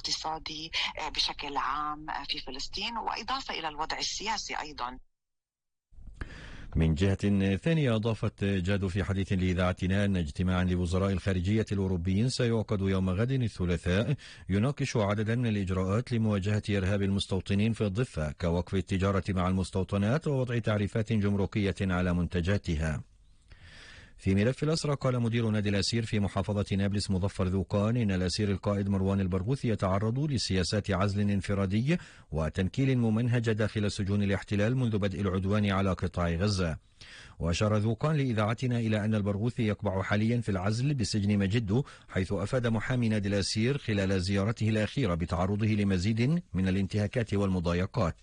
الاقتصادي بشكل عام في فلسطين، وإضافة إلى الوضع السياسي أيضا. من جهة ثانية، أضافت جادو في حديث لإذاعتنا أن اجتماعا لوزراء الخارجية الأوروبيين سيعقد يوم غد الثلاثاء يناقش عددا من الإجراءات لمواجهة إرهاب المستوطنين في الضفة، كوقف التجارة مع المستوطنات ووضع تعريفات جمركية على منتجاتها. في ملف الأسرى، قال مدير نادي الأسير في محافظة نابلس مظفر ذوقان إن الأسير القائد مروان البرغوثي يتعرض لسياسات عزل انفرادي وتنكيل ممنهج داخل سجون الاحتلال منذ بدء العدوان على قطاع غزة. وأشار ذوقان لإذاعتنا إلى أن البرغوثي يقبع حاليا في العزل بسجن مجدو، حيث أفاد محامي نادي الأسير خلال زيارته الأخيرة بتعرضه لمزيد من الانتهاكات والمضايقات.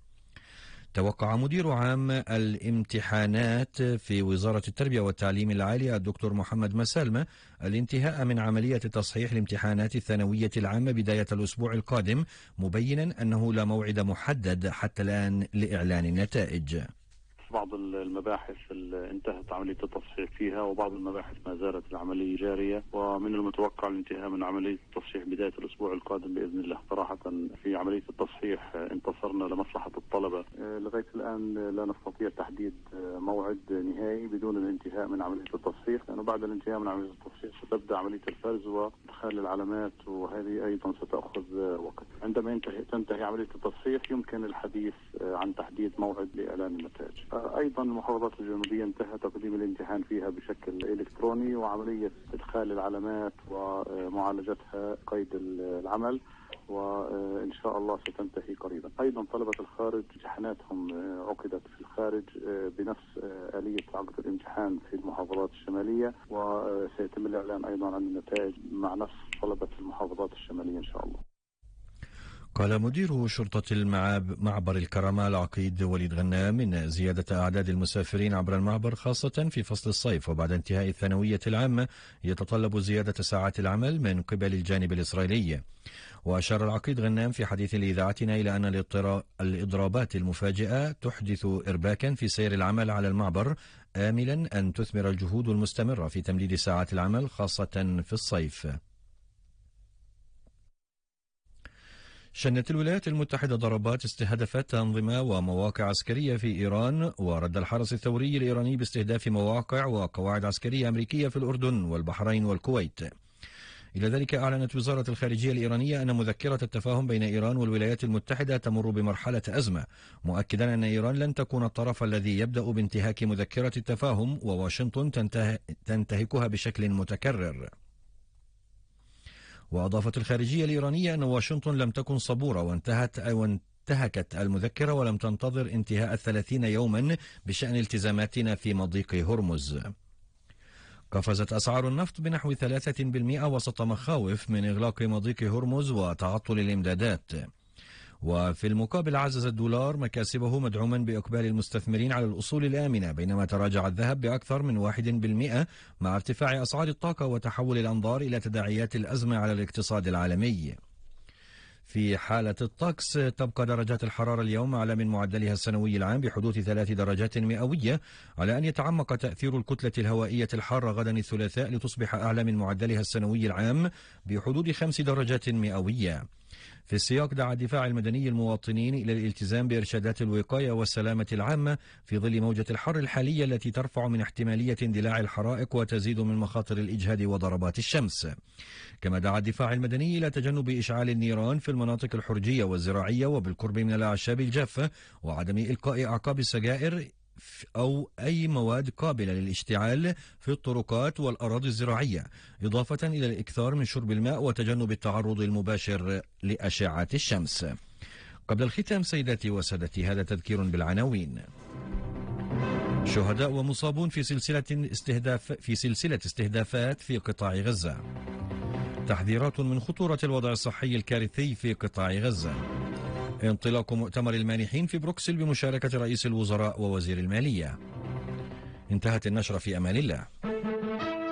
توقع مدير عام الامتحانات في وزارة التربية والتعليم العالي الدكتور محمد مسالمة الانتهاء من عملية تصحيح الامتحانات الثانوية العامة بداية الأسبوع القادم، مبينا أنه لا موعد محدد حتى الآن لإعلان النتائج. بعض المباحث انتهت عملية التصحيح فيها، وبعض المباحث ما زالت العملية جارية، ومن المتوقع الانتهاء من عملية التصحيح بداية الأسبوع القادم بإذن الله. صراحة في عملية التصحيح انتصرنا لمصلحة الطلبة. لغاية الآن لا نستطيع تحديد موعد نهائي بدون الانتهاء من عملية التصحيح، لأنه بعد الانتهاء من عملية التصحيح ستبدأ عملية الفرز وإدخال العلامات، وهذه أيضا ستأخذ وقت. عندما تنتهي عملية التصحيح يمكن الحديث عن تحديد موعد لإعلان النتائج. أيضا المحافظات الجنوبية انتهى تقديم الامتحان فيها بشكل إلكتروني، وعملية إدخال العلامات ومعالجتها قيد العمل، وإن شاء الله ستنتهي قريبا. أيضا طلبة الخارج امتحاناتهم عقدت في الخارج بنفس آلية عقد الامتحان في المحافظات الشمالية، وسيتم الإعلان أيضا عن النتائج مع نفس طلبة المحافظات الشمالية إن شاء الله. قال مدير شرطة معبر الكرامة العقيد وليد غنام إن زيادة أعداد المسافرين عبر المعبر خاصة في فصل الصيف وبعد انتهاء الثانوية العامة يتطلب زيادة ساعات العمل من قبل الجانب الإسرائيلي. وأشار العقيد غنام في حديث لإذاعتنا إلى أن الإضرابات المفاجئة تحدث إرباكا في سير العمل على المعبر، آملا أن تثمر الجهود المستمرة في تمديد ساعات العمل خاصة في الصيف. شنت الولايات المتحدة ضربات استهدفت أنظمة ومواقع عسكرية في إيران، ورد الحرس الثوري الإيراني باستهداف مواقع وقواعد عسكرية أمريكية في الأردن والبحرين والكويت. إلى ذلك أعلنت وزارة الخارجية الإيرانية أن مذكرة التفاهم بين إيران والولايات المتحدة تمر بمرحلة أزمة، مؤكدا أن إيران لن تكون الطرف الذي يبدأ بانتهاك مذكرة التفاهم، وواشنطن تنتهكها بشكل متكرر. وأضافت الخارجية الإيرانية أن واشنطن لم تكن صبورة وانتهكت المذكرة ولم تنتظر انتهاء 30 يوما بشأن التزاماتنا في مضيق هرمز. قفزت أسعار النفط بنحو 3% وسط مخاوف من إغلاق مضيق هرمز وتعطل الإمدادات. وفي المقابل عزز الدولار مكاسبه مدعوما بإقبال المستثمرين على الأصول الآمنة، بينما تراجع الذهب بأكثر من 1% مع ارتفاع أسعار الطاقة وتحول الأنظار إلى تداعيات الأزمة على الاقتصاد العالمي. في حالة الطقس، تبقى درجات الحرارة اليوم أعلى من معدلها السنوي العام بحدوث 3 درجات مئوية، على أن يتعمق تأثير الكتلة الهوائية الحارة غدا الثلاثاء لتصبح أعلى من معدلها السنوي العام بحدود 5 درجات مئوية. في السياق، دعا الدفاع المدني المواطنين إلى الالتزام بإرشادات الوقاية والسلامة العامة في ظل موجة الحر الحالية التي ترفع من احتمالية اندلاع الحرائق وتزيد من مخاطر الإجهاد وضربات الشمس. كما دعا الدفاع المدني إلى تجنب إشعال النيران في المناطق الحرجية والزراعية وبالقرب من الأعشاب الجافة، وعدم إلقاء أعقاب السجائر أو أي مواد قابلة للاشتعال في الطرقات والأراضي الزراعية، إضافة إلى الإكثار من شرب الماء وتجنب التعرض المباشر لأشعة الشمس. قبل الختام سيداتي وسادتي، هذا تذكير بالعناوين. شهداء ومصابون في سلسلة استهدافات في قطاع غزة. تحذيرات من خطورة الوضع الصحي الكارثي في قطاع غزة. انطلاق مؤتمر المانحين في بروكسل بمشاركة رئيس الوزراء ووزير المالية. انتهت النشرة، في أمان الله.